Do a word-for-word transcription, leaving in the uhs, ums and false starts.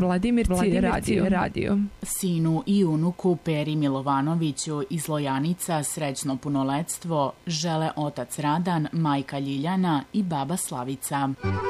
Vladimirci radio. radio. Sinu i unuku Peri Milovanoviću iz Lojanica srećno punoletstvo žele otac Radan, majka Ljiljana i baba Slavica.